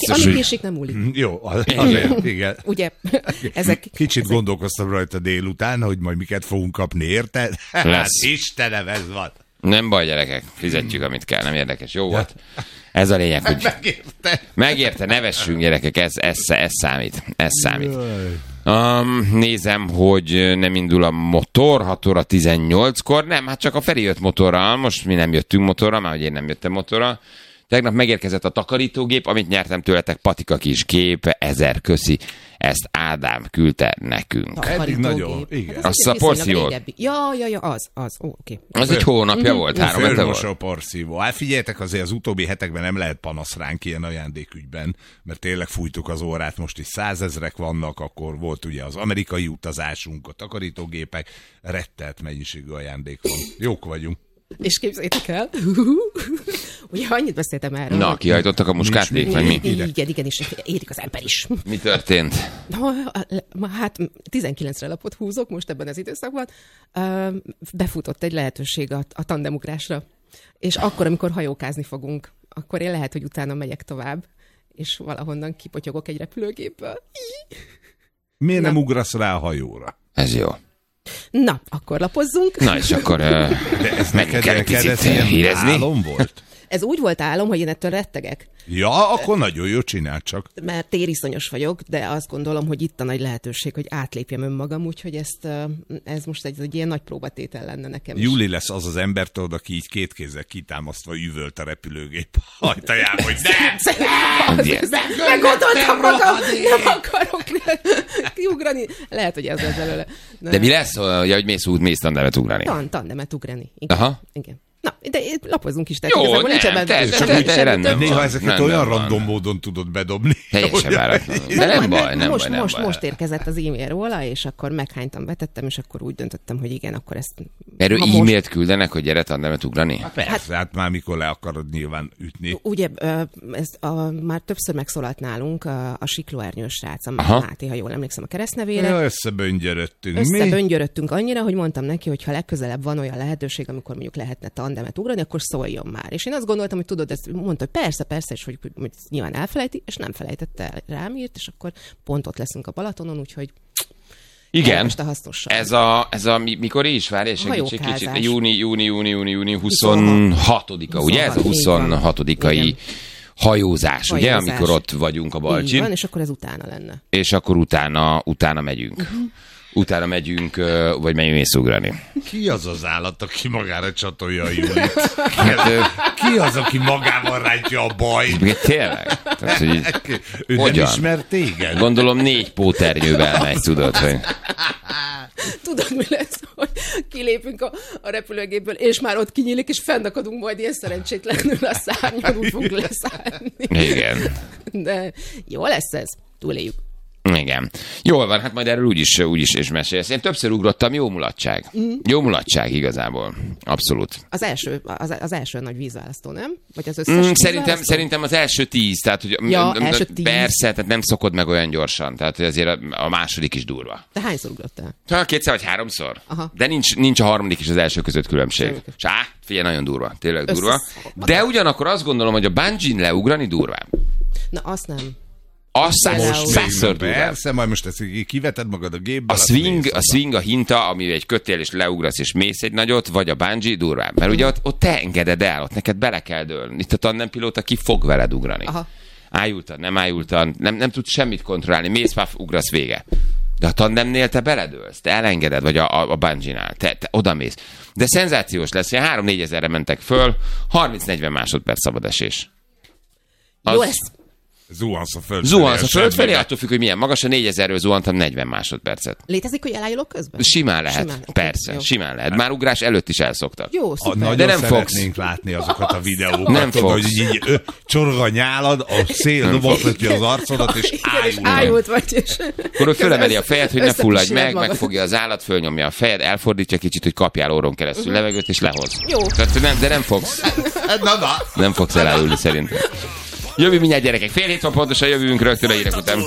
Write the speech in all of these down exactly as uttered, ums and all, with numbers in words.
biztos, ami hogy... késik, nem múlik. Jó, azért, igen. Ugye, ezek... Kicsit ezek... gondolkoztam rajta délután, hogy majd miket fogunk kapni, érted? Hát Istenem, ez van. Nem baj, gyerekek, fizetjük, amit kell, nem érdekes. Jó volt. Ez a lényeg, hogy... Megérte. Megérte, nevessünk, gyerekek, ez, ez, ez számít. Ez számít. Um, nézem, hogy nem indul a motor, hat óra tizennyolckor. Nem, hát csak a Feri jött motorral, most mi nem jöttünk motorral, már hogy én nem jöttem motorral. Tegnap megérkezett a takarítógép, amit nyertem tőletek, patika kis gép, ezer köszi. Ezt Ádám küldte nekünk. Eddig nagyon, igen. Azt a porszívót. Ja, ja, ja, az, az, ó, oké. Okay. Az egy hónapja mm-hmm. volt, három hete volt. A porszívó. Hát figyeljetek, azért az utóbbi hetekben nem lehet panasz ránk ilyen ajándékügyben, mert tényleg fújtuk az órát, most is százezrek vannak, akkor volt ugye az amerikai utazásunk, a takarítógépek, rettelt mennyiségű ajándék van. Jók vagyunk. És képzeljétek el, ugye annyit beszéltem erről. Na, kihajtottak a muskátték, vagy mi? Igen, igen, és érik az ember is. Mi történt? Na, hát tizenkilencre lapot húzok most ebben az időszakban. Befutott egy lehetőség a, a tandemugrásra. És akkor, amikor hajókázni fogunk, akkor én lehet, hogy utána megyek tovább, és valahonnan kipotyogok egy repülőgépből. Miért Na. nem ugrasz rá a hajóra? Ez jó. Na, akkor lapozzunk. Na, és akkor uh, De ez meg neked kell elkezdett picit ilyen hírezni. álom volt? Ez úgy volt álom, hogy én ettől rettegek. Ja, akkor nagyon jó, csináld csak. Mert tériszonyos vagyok, de azt gondolom, hogy itt a nagy lehetőség, hogy átlépjem önmagam, úgyhogy ezt, ez most egy, egy ilyen nagy próbatétel lenne nekem is. Júli lesz az az ember, tudod, aki így két kézzel kitámasztva üvölt a repülőgép ajtajában, hogy nem! Megoldottam magam, nem akarok kiugrani. Lehet, hogy ez lesz belőle. De mi lesz, ja, hogy mész út, mész tandemet ugrani? Tan, tandemet ugrani. Igen. Aha. Igen. Na, de lapozzunk is. Jó, nem, természetesen rendben. Néha ezeket Nem, olyan nem van. random módon tudod bedobni. Teljesen váratlanul. De nem baj, nem most, baj, nem most, baj. most érkezett az e-mail róla, és akkor meghánytam, betettem, és akkor úgy döntöttem, hogy igen, akkor ezt... Erről most- e-mailt küldenek, hogy gyere tandemet ugrani? Persze, hát, hát már mikor le akarod nyilván ütni. Ugye, ö, ez a, már többször megszólalt nálunk a, a Siklóernyős srác, a Aha. Máté, ha jól emlékszem a keresztnevére. Ja, összeböngyörödtünk. Mi? Összeböngyörödtünk annyira, hogy mondtam neki, hogy ha legközelebb van olyan lehetőség, amikor mondjuk lehetne tandemet ugrani, akkor szóljon már. És én azt gondoltam, hogy tudod, ezt mondta, hogy persze, persze, és hogy, hogy nyilván elfelejti, és nem felejtette el, rám írt, és akkor pont ott leszünk a Balatonon, úgyhogy Igen. most a hasznosan. Ez a, ez a mi- mikor is? Várj, és egy Hajókázás. kicsit. Júni, júni, júni, júni, júni, huszonhatodika, ugye? Ez a huszonhatodikai Igen. hajózás, ugye? Hajózás. Amikor ott vagyunk a Így Balcsin. van, és akkor ez utána lenne. És akkor utána, utána megyünk. Uh-huh. Utána megyünk, ö, vagy megyünk észougrani. Ki az az állat, aki magára csatolja a Julit? Hát, ö, Ki az, aki magával rántja a baj? tényleg? Tehát, hogy Ő nem Hogyan? ismer téged? gondolom négy póternyővel megy, tudod, hogy... Tudod, mi lesz, hogy kilépünk a, a repülőgépből, és már ott kinyílik, és fennakadunk majd ilyen szerencsétlenül a szárnyon, úgy fogunk leszállni. Igen. De jó lesz ez, túléljük. Igen. Jól van, hát majd erről úgyis, úgyis és mesélsz. Én többször ugrottam, jó mulatság. Mm. Jó mulatság igazából. Abszolút. Az első, az, az első nagy vízválasztó, nem? Vagy az összes Mm, vízválasztó? szerintem, szerintem az első tíz, tehát hogy Ja, m- m- első tíz. persze, tehát nem szokod meg olyan gyorsan, tehát hogy azért a, a második is durva. Te hányszor ugrottál? Ha kétszer vagy háromszor. Aha. De nincs, nincs a harmadik és az első között különbség. Semmi. És á, figyelj, nagyon durva, tényleg Össze- durva. De ugyanakkor azt gondolom, hogy a bungee-n leugrani durvább. Na, azt nem. Azt Például- százszor durvább. Persze, majd most ezt így kiveted magad a gépből. A azt swing, mész a swing, a hinta, ami egy kötél és leugrasz és mész egy nagyot, vagy a bungee durvább. Mert ugye ott, ott te engeded el, ott neked bele kell dőlni. Itt a tandempilóta ki fog veled ugrani. Aha. Ájultan, nem ájultan, nem, nem tudsz semmit kontrollálni, mész, már ugrasz, vége. De a tandemnél te beledőlsz, te elengeded, vagy a, a, a bungee-nál, te, te odamész. De szenzációs lesz, ilyen három-négy ezerre mentek föl, harminc-negyven másodperc szabadesés. Jó Az- lesz. Zuhansz a föld. Zuhansz a föld felé, attól függ, hogy milyen magas, a négyezerről zuhantam negyven másodpercet. Létezik, hogy elájulok közben? Simán lehet, Simán, oké, persze, jó. simán lehet. Már ugrás előtt is elszoktak. Jó, A szuper. nagyon De nem szeretnénk fogsz. látni azokat a videókat. Nem tudod, fogsz. hogy így ö, csorog a nyálad, a szél dobozhatja az arcodat, és Igen, és ájul. ájult vagy, és... Akkor ő fölemeli a fejed, hogy ne fulladj Összepisiled meg, magad. megfogja az állat, fölnyomja a fejed, elfordítja kicsit, hogy kapjál orron keresztül levegőt, és lehoz. Jó. Tehát nem, de nem fogsz, Na, na. nem fogsz elájulni szerintem. Jövő mindjárt, gyerekek. Fél hét van pontosan, jövünk rögtön a hírek után.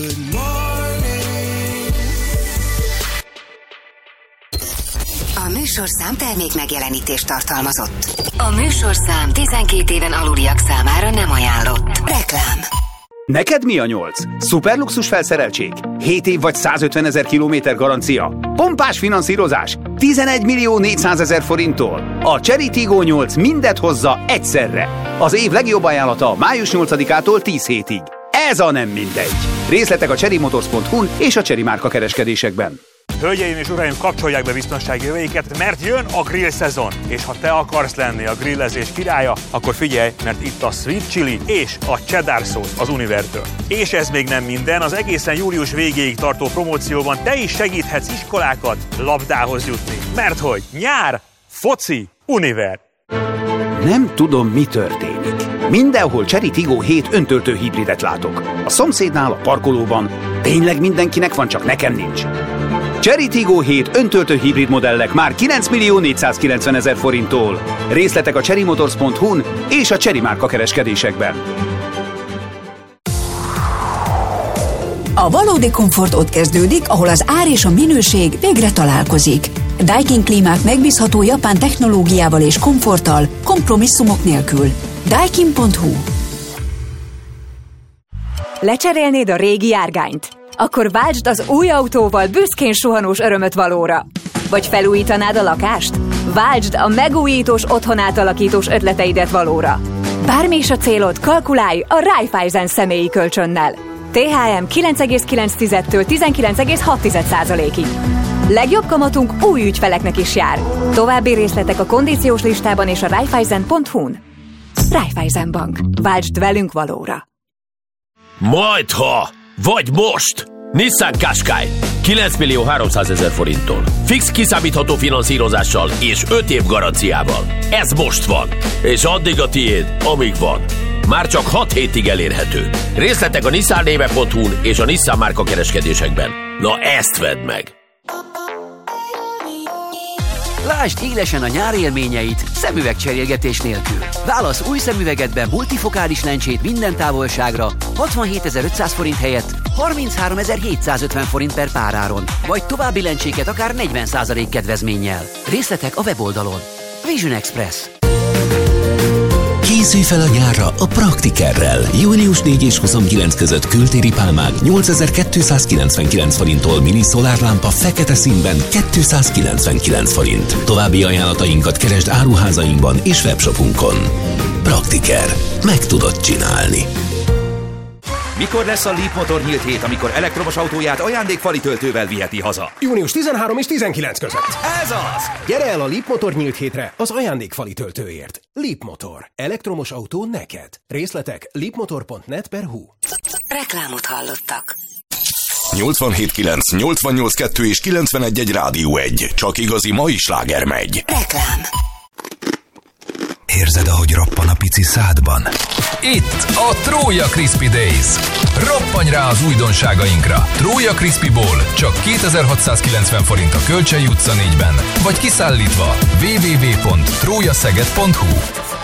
A műsorszám termék megjelenítést tartalmazott. A műsorszám tizenkét éven aluliak számára nem ajánlott. Reklám. Neked mi a nyolc? Szuperluxus felszereltség? hét év vagy százötvenezer kilométer garancia? Pompás finanszírozás? tizenegy millió négyszázezer forinttól? A Chery Tiggo nyolc mindet hozza egyszerre. Az év legjobb ajánlata május nyolcadikától tíz hétig. Ez a nem mindegy. Részletek a chery motors pont hu-n és a Chery márka kereskedésekben. Hölgyeim és uraim, kapcsolják be biztonsági öveiket, mert jön a grill szezon. És ha te akarsz lenni a grillezés királya, akkor figyelj, mert itt a Sweet Chili és a Cheddar Sauce az Univertől. És ez még nem minden, az egészen július végéig tartó promócióban te is segíthetsz iskolákat labdához jutni. Mert hogy nyár, foci, Univer. Nem tudom, mi történik. Mindenhol Chery Tiggo hét öntöltő hibridet látok. A szomszédnál, a parkolóban. Tényleg mindenkinek van, csak nekem nincs. Chery Tiggo hét öntöltő hibrid modellek már kilenc millió négyszázkilencvenezer forinttól. Részletek a chery motors pont hu-n és a Chery márka kereskedésekben. A valódi komfort ott kezdődik, ahol az ár és a minőség végre találkozik. Daikin klímák megbízható japán technológiával és komforttal, kompromisszumok nélkül. Daikin pont hu. Lecserélnéd a régi járgányt? Akkor váltsd az új autóval büszkén suhanós örömöt valóra. Vagy felújítanád a lakást? Váltsd a megújítós, otthonátalakítós ötleteidet valóra. Bármi is a célod, kalkulálj a Raiffeisen személyi kölcsönnel. té há em kilenc egész kilenc-től tizenkilenc egész hat százalékig. Legjobb kamatunk új ügyfeleknek is jár. További részletek a kondíciós listában és a Raiffeisen pont hu-n. Raiffeisen Bank. Váltsd velünk valóra. Majdha! Vagy most! Nissan Qashqai kilenc millió háromszázezer forinttól. Fix kiszámítható finanszírozással és öt év garanciával. Ez most van. És addig a tiéd, amíg van. Már csak hat hétig elérhető. Részletek a nissan néve pont hu-n és a Nissan márka kereskedésekben. Na ezt vedd meg! Lásd élesen a nyár élményeit szemüvegcserélgetés nélkül. Válasz új szemüvegedben multifokális lencsét minden távolságra hatvanhétezer-ötszáz forint helyett harmincháromezer-hétszázötven forint per páráron, vagy további lencséket akár negyven százalék kedvezménnyel. Részletek a weboldalon. Vision Express. Készülj fel a nyárra a Praktikerrel. június négy és huszonkilenc között kültéri pálmák nyolcezer-kétszázkilencvenkilenc forinttól, mini szolárlámpa fekete színben kétszázkilencvenkilenc forint. További ajánlatainkat keresd áruházainkban és webshopunkon. Praktiker. Meg tudod csinálni. Mikor lesz a Leap Motor nyílt hét, amikor elektromos autóját ajándékfali töltővel viheti haza? június tizenharmadika és tizenkilencedike között. Ez az! Gyere el a Leap Motor nyílt hétre az ajándékfali töltőért. Leap Motor. Elektromos autó neked. Részletek leapmotor pont net per hu. Reklámot hallottak. nyolcvanhét kilenc, nyolcvannyolc kettő és kilencvenegy egy Rádió egy. Csak igazi mai sláger megy. Reklám. Érzed, ahogy roppan a pici szádban? Itt a Trója Crispy Days. Roppanj rá az újdonságainkra. Trója Crispy Bowl csak kétezer-hatszázkilencven forint a Kölcsei utca négyben, vagy kiszállítva double-u double-u double-u pont trójaszeged pont hu.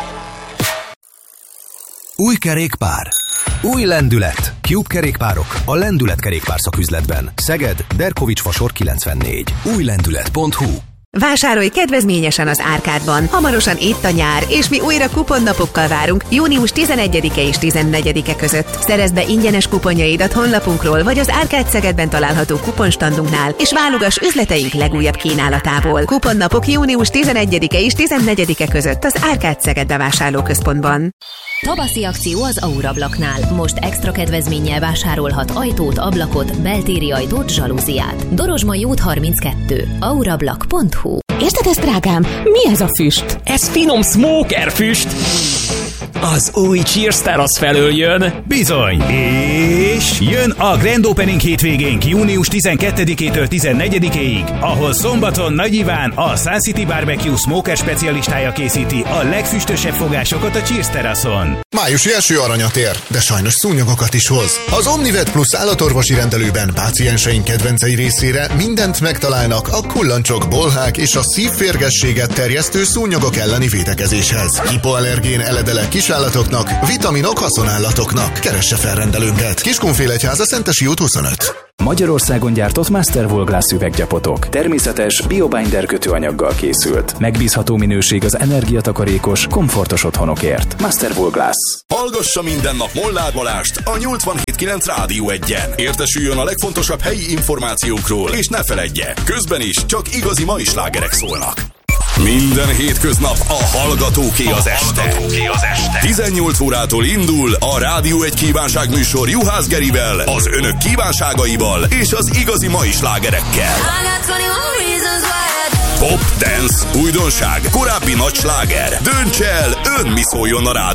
Új kerékpár. Új lendület. Cube kerékpárok a Lendület kerékpár szaküzletben. Szeged, Derkovics fasor kilencvennégy. új lendület pont hu. Vásárolj kedvezményesen az Árkádban. Hamarosan itt a nyár, és mi újra kuponnapokkal várunk június tizenegyedike és tizennegyedike között. Szerezd be ingyenes kuponjaidat honlapunkról, vagy az Árkád Szegedben található kuponstandunknál, és válogass üzleteink legújabb kínálatából. Kuponnapok június tizenegyedike és tizennegyedike között az Árkád Szeged bevásárlóközpontban. Tavaszi akció az Aurablaknál. Most extra kedvezménnyel vásárolhat ajtót, ablakot, beltéri ajtót, zsalúziát. Dorozsmai út harminckettő. aurablak pont hu. Érted ezt, drágám? Mi ez a füst? Ez finom smoker füst! Az új Cheers Terrasz felől jön. Bizony! És jön a Grand Opening hétvégénk június tizenkettedikétől tizennegyedikéig, ahol szombaton Nagy Iván, a Sun City Barbecue smoker specialistája készíti a legfüstösebb fogásokat a Cheers Terraszon. Májusi első aranyat ér, de sajnos szúnyogokat is hoz. Az Omnivet Plus állatorvosi rendelőben pácienseink kedvencei részére mindent megtalálnak a kullancsok, bolhák és a szívférgességet terjesztő szúnyogok elleni védekezéshez. Hipoallergén eledelek kisállatoknak, vitaminok haszonállatoknak. Keresse fel rendelőnket. Kiskunfal Bánfélegyháza, Szentesi út huszonöt. Magyarországon gyártott Masterwool Glass üveggyapotok. Természetes, biobinder kötőanyaggal készült. Megbízható minőség az energiatakarékos, komfortos otthonokért. Masterwool Glass. Hallgassa minden nap Molnár Balást a nyolcvanhét kilenc Rádió egyen. Értesüljön a legfontosabb helyi információkról, és ne feledje, közben is csak igazi mai slágerek szólnak. Minden hétköznap a Hallgatóké az este. tizennyolc órától indul a Rádió egy kívánságműsor Juhász Gerivel, az önök kívánságaival és az igazi mai slágerekkel. Pop, dance, újdonság, korábbi nagy sláger. Dönts el, ön mi szóljon a rádió.